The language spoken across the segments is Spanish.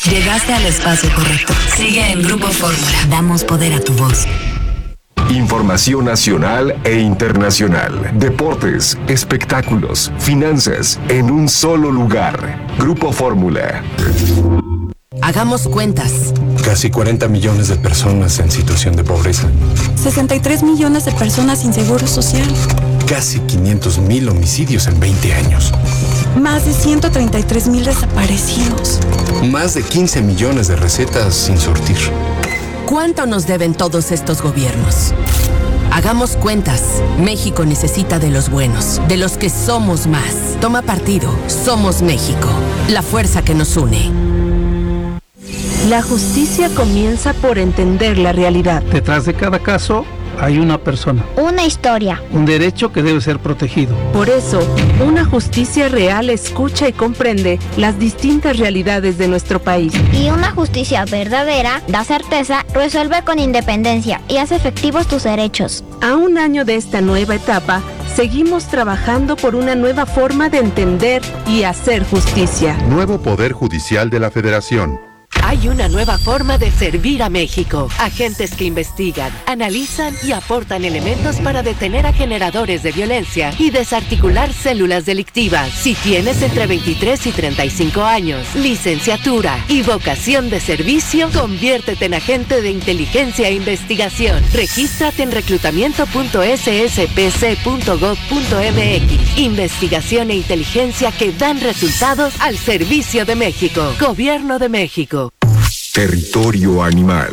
Llegaste al espacio correcto. Sigue en Grupo Fórmula. Damos poder a tu voz. Información nacional e internacional. Deportes, espectáculos, finanzas, en un solo lugar. Grupo Fórmula. Hagamos cuentas. Casi 40 millones de personas en situación de pobreza. 63 millones de personas sin seguro social. Casi 500,000 homicidios en 20 años. Más de 133,000 desaparecidos. Más de 15 millones de recetas sin surtir. ¿Cuánto nos deben todos estos gobiernos? Hagamos cuentas. México necesita de los buenos, de los que somos más. Toma partido. Somos México. La fuerza que nos une. La justicia comienza por entender la realidad. Detrás de cada caso hay una persona. Una historia. Un derecho que debe ser protegido. Por eso, una justicia real escucha y comprende las distintas realidades de nuestro país. Y una justicia verdadera da certeza, resuelve con independencia y hace efectivos tus derechos. A un año de esta nueva etapa, seguimos trabajando por una nueva forma de entender y hacer justicia. Nuevo Poder Judicial de la Federación. Hay una nueva forma de servir a México. Agentes que investigan, analizan y aportan elementos para detener a generadores de violencia y desarticular células delictivas. Si tienes entre 23 y 35 años, licenciatura y vocación de servicio, conviértete en agente de inteligencia e investigación. Regístrate en reclutamiento.sspc.gov.mx. Investigación e inteligencia que dan resultados al servicio de México. Gobierno de México. Territorio animal.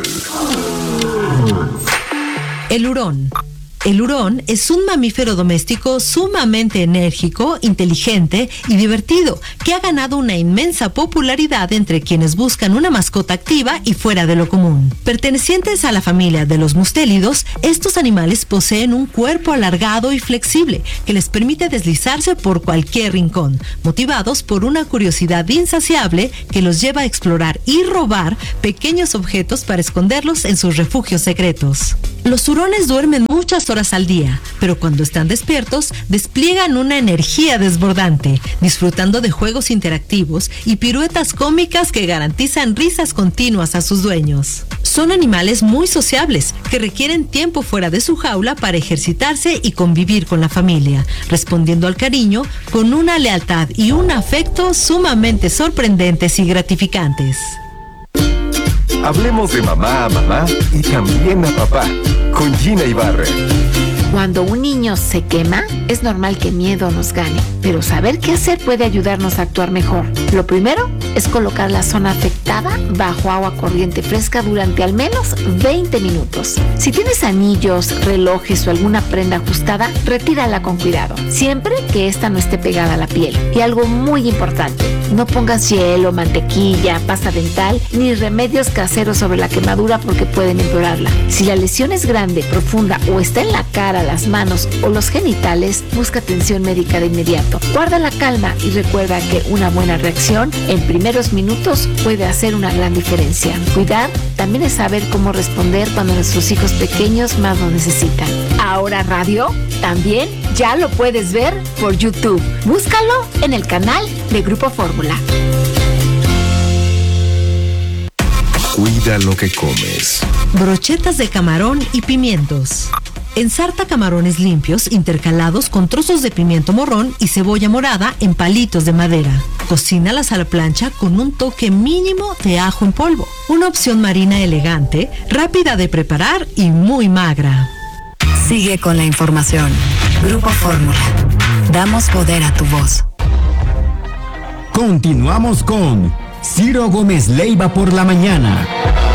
El hurón. El hurón es un mamífero doméstico sumamente enérgico, inteligente y divertido, que ha ganado una inmensa popularidad entre quienes buscan una mascota activa y fuera de lo común. Pertenecientes a la familia de los mustélidos, estos animales poseen un cuerpo alargado y flexible que les permite deslizarse por cualquier rincón, motivados por una curiosidad insaciable que los lleva a explorar y robar pequeños objetos para esconderlos en sus refugios secretos. Los hurones duermen muchas horas al día, pero cuando están despiertos despliegan una energía desbordante, disfrutando de juegos interactivos y piruetas cómicas que garantizan risas continuas a sus dueños. Son animales muy sociables que requieren tiempo fuera de su jaula para ejercitarse y convivir con la familia, respondiendo al cariño con una lealtad y un afecto sumamente sorprendentes y gratificantes. Hablemos de mamá a mamá y también a papá, con Gina Ibarra. Cuando un niño se quema, es normal que miedo nos gane, pero saber qué hacer puede ayudarnos a actuar mejor. Lo primero es colocar la zona afectada bajo agua corriente fresca durante al menos 20 minutos. Si tienes anillos, relojes o alguna prenda ajustada, retírala con cuidado, siempre que esta no esté pegada a la piel. Y algo muy importante, no pongas hielo, mantequilla, pasta dental ni remedios caseros sobre la quemadura porque pueden empeorarla. Si la lesión es grande, profunda o está en la cara, las manos o los genitales, busca atención médica de inmediato. Guarda la calma y recuerda que una buena reacción en primeros minutos puede hacer una gran diferencia. Cuidar también es saber cómo responder cuando nuestros hijos pequeños más lo necesitan. Ahora radio también ya lo puedes ver por YouTube. Búscalo en el canal de Grupo Fórmula. Cuida lo que comes. Brochetas de camarón y pimientos. Ensarta camarones limpios intercalados con trozos de pimiento morrón y cebolla morada en palitos de madera. Cocínalas a la plancha con un toque mínimo de ajo en polvo. Una opción marina elegante, rápida de preparar y muy magra. Sigue con la información. Grupo Fórmula. Damos poder a tu voz. Continuamos con Ciro Gómez Leiva por la mañana.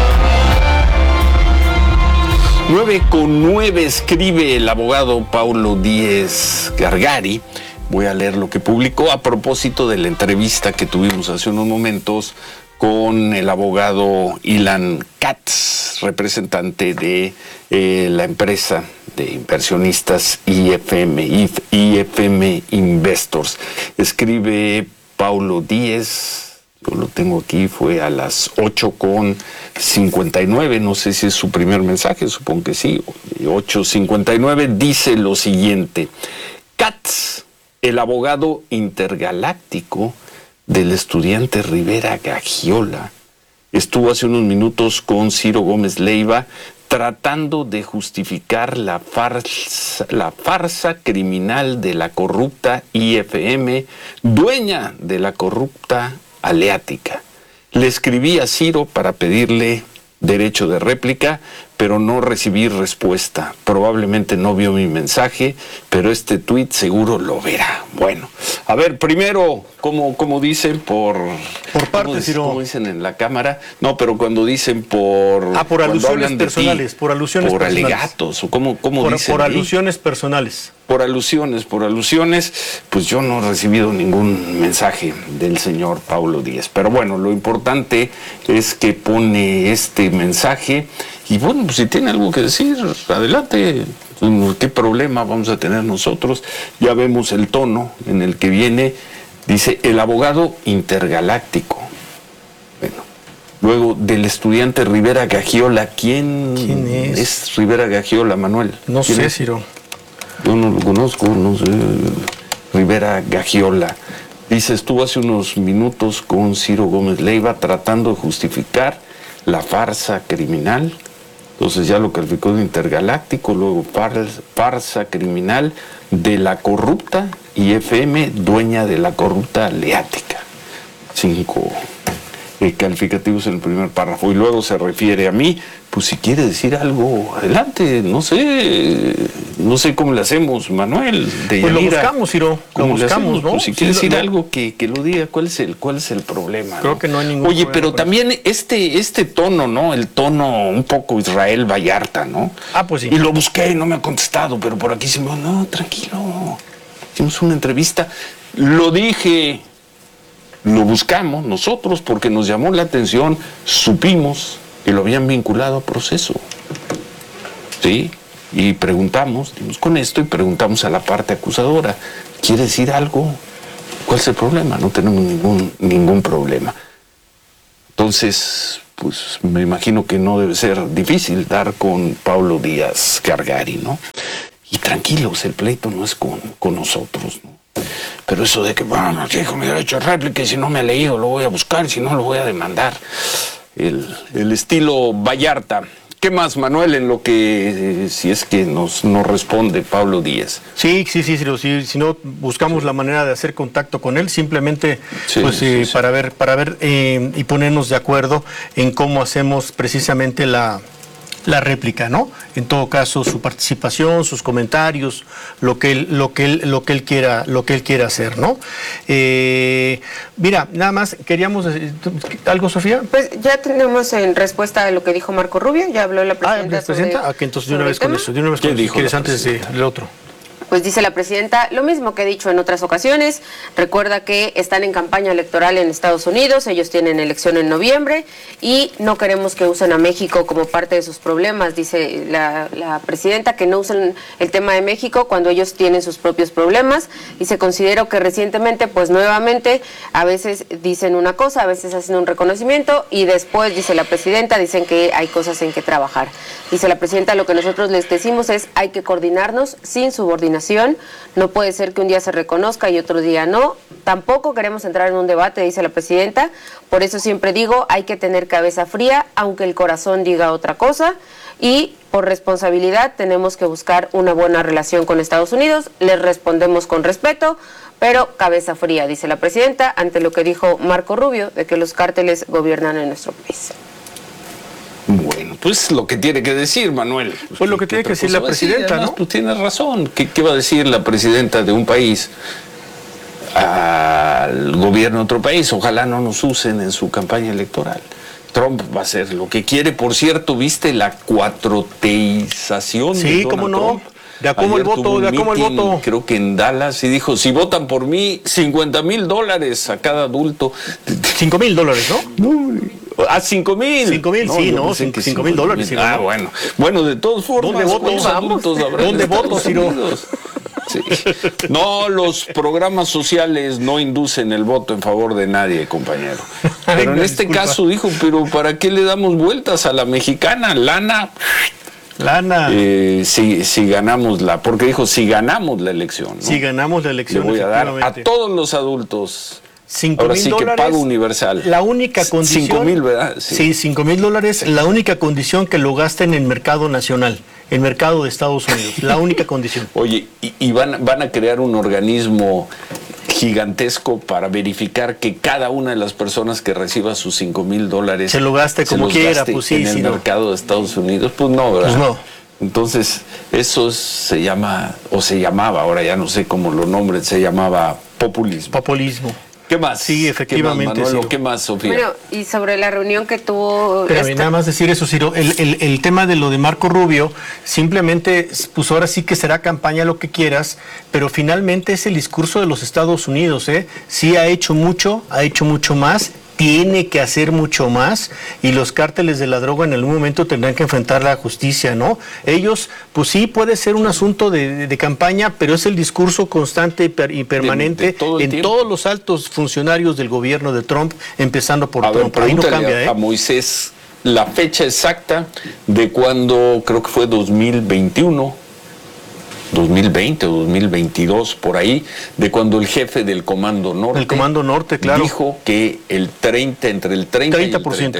9:09 escribe el abogado Paulo Díez Gargari. Voy a leer lo que publicó a propósito de la entrevista que tuvimos hace unos momentos con el abogado Ilan Katz, representante de la empresa de inversionistas IFM Investors. Escribe Paulo Díez. Yo lo tengo aquí, fue a las 8:59, no sé si es su primer mensaje, supongo que sí. 8:59 dice lo siguiente: Katz, el abogado intergaláctico del estudiante Rivera Gagiola, estuvo hace unos minutos con Ciro Gómez Leiva tratando de justificar la farsa criminal de la corrupta IFM, dueña de la corrupta Aleática. Le escribí a Ciro para pedirle derecho de réplica, pero no recibí respuesta. Probablemente no vio mi mensaje, pero este tuit seguro lo verá. Bueno, a ver, primero, ¿cómo dicen por parte, Ciro? ¿Cómo dicen en la cámara? No, pero cuando dicen por alusiones personales, por alusiones por personales. Alegatos, o ¿cómo dicen? Por alusiones personales. Por alusiones, pues yo no he recibido ningún mensaje del señor Paulo Díaz. Pero bueno, lo importante es que pone este mensaje y bueno, pues si tiene algo que decir, adelante. ¿Qué problema vamos a tener nosotros? Ya vemos el tono en el que viene. Dice, el abogado intergaláctico. Bueno, luego del estudiante Rivera Gagiola. ¿Quién es Rivera Gagiola, Manuel? No sé, Ciro. Yo no lo conozco, no sé. Rivera Gagiola. Dice, estuvo hace unos minutos con Ciro Gómez Leiva tratando de justificar la farsa criminal. Entonces ya lo calificó de intergaláctico, luego farsa criminal de la corrupta IFM, dueña de la corrupta Aleática. 5 calificativos en el primer párrafo. Y luego se refiere a mí, pues si quiere decir algo, adelante, no sé cómo le hacemos, Manuel. Pues lo buscamos, Ciro, lo buscamos, ¿no? Pues si quiere decir algo, que lo diga, ¿cuál es el problema? Creo que no hay ningún problema. Oye, pero con también este tono, ¿no? El tono un poco Israel Vallarta, ¿no? Pues sí. Y lo busqué y no me ha contestado, pero por aquí se me no, tranquilo. Hicimos una entrevista, lo dije. Lo buscamos nosotros porque nos llamó la atención, supimos que lo habían vinculado a proceso. ¿Sí? Y preguntamos, dimos con esto y preguntamos a la parte acusadora, ¿quiere decir algo? ¿Cuál es el problema? No tenemos ningún problema. Entonces, pues me imagino que no debe ser difícil dar con Paulo Díaz Gargari, ¿no? Y tranquilos, el pleito no es con nosotros, ¿no? Pero eso de que, bueno, hijo, me ha hecho réplica y si no me ha leído lo voy a buscar, si no lo voy a demandar. El estilo Vallarta. ¿Qué más, Manuel, en lo que, si es que nos responde Paulo Díaz? Sí, si no buscamos la manera de hacer contacto con él, simplemente para ver y ponernos de acuerdo en cómo hacemos precisamente la réplica, ¿no? En todo caso, su participación, sus comentarios, lo que él quiera hacer, ¿no? Mira, nada más queríamos decir, ¿algo, Sofía? Pues ya tenemos en respuesta a lo que dijo Marco Rubio, ya habló la presidenta. ¿La presidenta? Que entonces de una vez con eso, ¿Qué dijo? ¿Quieres antes del otro? Pues dice la presidenta lo mismo que he dicho en otras ocasiones. Recuerda que están en campaña electoral en Estados Unidos, ellos tienen elección en noviembre y no queremos que usen a México como parte de sus problemas. Dice la presidenta que no usen el tema de México cuando ellos tienen sus propios problemas. Y se consideró que recientemente, pues nuevamente, a veces dicen una cosa, a veces hacen un reconocimiento y después, dice la presidenta, dicen que hay cosas en que trabajar. Dice la presidenta, lo que nosotros les decimos es hay que coordinarnos sin subordinación. No puede ser que un día se reconozca y otro día no. Tampoco queremos entrar en un debate, dice la presidenta. Por eso siempre digo, hay que tener cabeza fría, aunque el corazón diga otra cosa. Y por responsabilidad tenemos que buscar una buena relación con Estados Unidos. Les respondemos con respeto, pero cabeza fría, dice la presidenta, ante lo que dijo Marco Rubio, de que los cárteles gobiernan en nuestro país. Bueno, pues lo que tiene que decir, Manuel. Pues lo que tiene que decir la presidenta, ¿no? Tú tienes razón. ¿Qué va a decir la presidenta de un país al gobierno de otro país? Ojalá no nos usen en su campaña electoral. Trump va a hacer lo que quiere. Por cierto, ¿viste la cuatreización de Donald cómo no. Trump? De a cómo el voto, creo que en Dallas, y dijo, si votan por mí, $50,000 a cada adulto. $5,000, ¿no? No, a 5,000. 5,000, no, sí, ¿no? $5,000. Sí, bueno. Bueno, de todos formas, ¿Dónde voto, Ciro? Sí. No, los programas sociales no inducen el voto en favor de nadie, compañero. Pero en este caso dijo, pero ¿para qué le damos vueltas a la mexicana? Lana. Si ganamos porque dijo, si ganamos la elección, ¿no? Si ganamos la elección, le voy a dar a todos los adultos Ahora sí que pago universal. La única condición... 5,000, ¿verdad? Sí, $5,000, la única condición que lo gasten en el mercado nacional, el mercado de Estados Unidos, la única condición. Oye, y van a crear un organismo gigantesco para verificar que cada una de las personas que reciba sus $5,000 se lo gaste como quiera, pues sí, en el mercado de Estados Unidos, pues no, ¿verdad? Pues no. Entonces, eso se llama, o se llamaba, ahora ya no sé cómo lo nombren, se llamaba populismo. Populismo. ¿Qué más? Sí, efectivamente. ¿Qué más, Manuel? ¿Qué más, Sofía? Bueno, y sobre la reunión que tuvo... Pero nada más decir eso, Ciro, el tema de lo de Marco Rubio, simplemente, pues ahora sí que será campaña lo que quieras, pero finalmente es el discurso de los Estados Unidos, ¿eh? Sí ha hecho mucho más, tiene que hacer mucho más, y los cárteles de la droga en algún momento tendrán que enfrentar la justicia, ¿no? Ellos, pues sí, puede ser un asunto de campaña, pero es el discurso constante y permanente en todos los altos funcionarios del gobierno de Trump, empezando por Trump. Ahí no cambia, ¿eh? A Moisés la fecha exacta de cuando, creo que fue 2021, 2020 o 2022, por ahí, de cuando el jefe del Comando Norte, claro, dijo que entre el 30 y el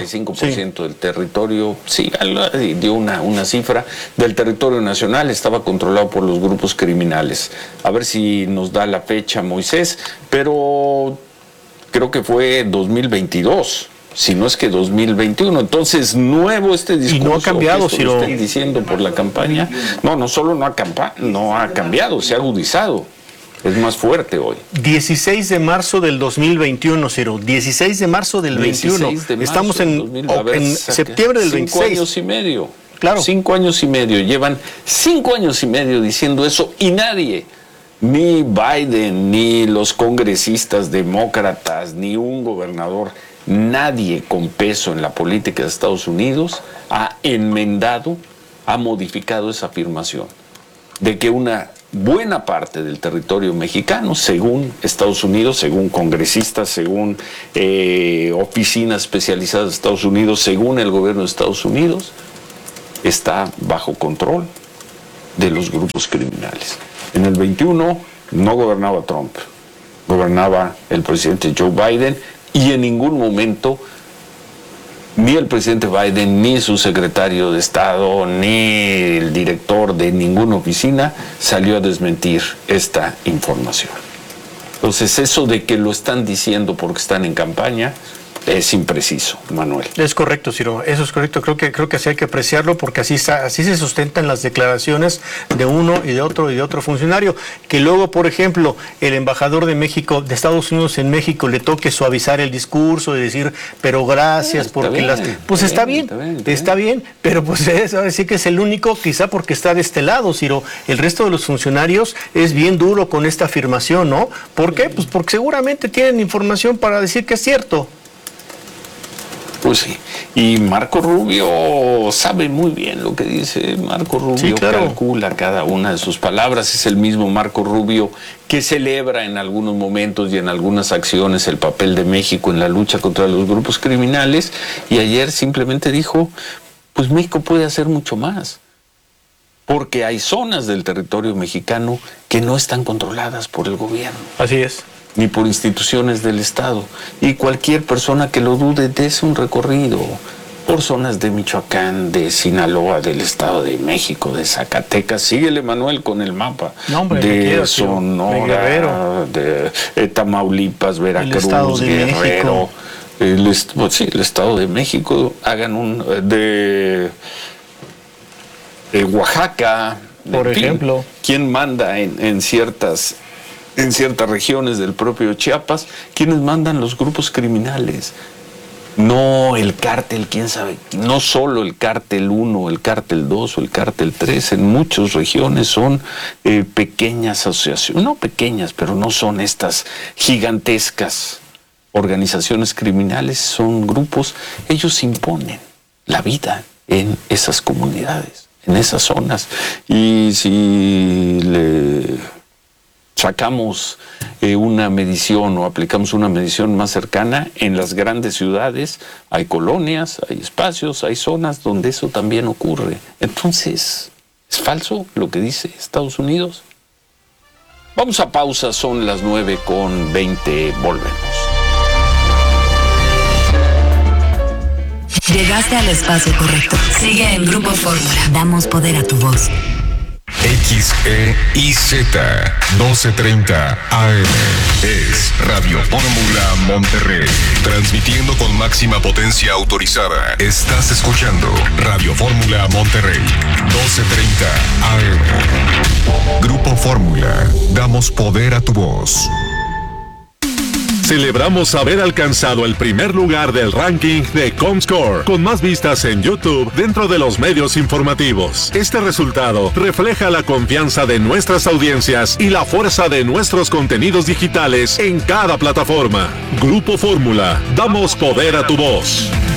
35% del territorio, dio una cifra, del territorio nacional estaba controlado por los grupos criminales. A ver si nos da la fecha, Moisés, pero creo que fue 2022. Si no es que 2021, entonces nuevo este discurso. Y no ha cambiado, si lo están diciendo por la campaña. No solo no ha cambiado, se ha agudizado. Es más fuerte hoy. 16 de marzo del 2021, Ciro. 16 de marzo del 21. Estamos en septiembre del 26. 5 años y medio. Claro. 5 años y medio. Llevan 5 años y medio diciendo eso y nadie, ni Biden, ni los congresistas demócratas, ni un gobernador, nadie con peso en la política de Estados Unidos ha enmendado, ha modificado esa afirmación de que una buena parte del territorio mexicano, según Estados Unidos, según congresistas, según oficinas especializadas de Estados Unidos, según el gobierno de Estados Unidos, está bajo control de los grupos criminales. En el 21 no gobernaba Trump, gobernaba el presidente Joe Biden, y en ningún momento ni el presidente Biden, ni su secretario de Estado, ni el director de ninguna oficina salió a desmentir esta información. Entonces, eso de que lo están diciendo porque están en campaña es impreciso, Manuel. Es correcto, Ciro, eso es correcto. Creo que así hay que apreciarlo, porque así se sustentan las declaraciones de uno y de otro funcionario. Que luego, por ejemplo, el embajador de México, de Estados Unidos en México, le toque suavizar el discurso y decir, pero gracias, porque está bien, pero pues ahora sí que es el único, quizá porque está de este lado, Ciro. El resto de los funcionarios es bien duro con esta afirmación, ¿no? ¿Por qué? Pues porque seguramente tienen información para decir que es cierto. Pues sí, y Marco Rubio sabe muy bien lo que dice. Marco Rubio, sí, claro, calcula cada una de sus palabras. Es el mismo Marco Rubio que celebra en algunos momentos y en algunas acciones el papel de México en la lucha contra los grupos criminales, y ayer simplemente dijo, pues México puede hacer mucho más, porque hay zonas del territorio mexicano que no están controladas por el gobierno. Así es. Ni por instituciones del Estado. Y cualquier persona que lo dude, dése un recorrido por zonas de Michoacán, de Sinaloa, del Estado de México, de Zacatecas. Síguele, Manuel, con el mapa. No, hombre, de Sonora, de Tamaulipas, Veracruz, Guerrero. El Estado de México. Hagan de Oaxaca. Por ejemplo. ¿Quién manda en ciertas regiones del propio Chiapas? ¿Quiénes mandan? Los grupos criminales. No el cártel, quién sabe, no solo el cártel 1, el cártel 2 o el cártel 3, en muchas regiones son pequeñas asociaciones, no pequeñas, pero no son estas gigantescas organizaciones criminales, son grupos, ellos imponen la vida en esas comunidades, en esas zonas. Y si sacamos una medición o aplicamos una medición más cercana, en las grandes ciudades hay colonias, hay espacios, hay zonas donde eso también ocurre. Entonces, ¿es falso lo que dice Estados Unidos? Vamos a pausa, son las 9:20, volvemos. Llegaste al espacio correcto. Sigue en Grupo Fórmula. Damos poder a tu voz. XEIZ 1230 AM es Radio Fórmula Monterrey, transmitiendo con máxima potencia autorizada. Estás escuchando Radio Fórmula Monterrey 1230 AM. Grupo Fórmula, damos poder a tu voz. Celebramos haber alcanzado el primer lugar del ranking de Comscore, con más vistas en YouTube dentro de los medios informativos. Este resultado refleja la confianza de nuestras audiencias y la fuerza de nuestros contenidos digitales en cada plataforma. Grupo Fórmula, damos poder a tu voz.